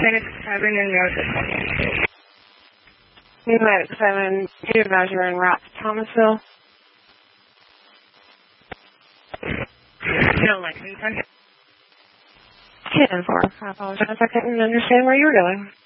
Medic 7 and Rosa. Medic 7, you advise you're en route to Thomasville. No, Lexington. 10-4. I apologize, I couldn't understand where you were going.